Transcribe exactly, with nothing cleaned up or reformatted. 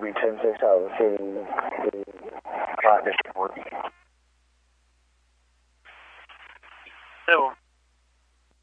Library ten six Alpha City, Clock District four. Hello.